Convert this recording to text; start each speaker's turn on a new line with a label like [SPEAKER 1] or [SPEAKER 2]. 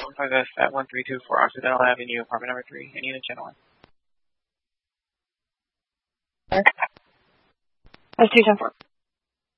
[SPEAKER 1] find us at 1324 Occidental Avenue, apartment number 3, in unit channel 1.
[SPEAKER 2] That's 210-4.